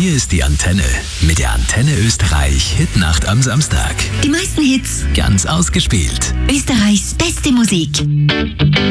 Hier ist die Antenne. Mit der Antenne Österreich Hitnacht am Samstag. Die meisten Hits. Ganz ausgespielt. Österreichs beste Musik.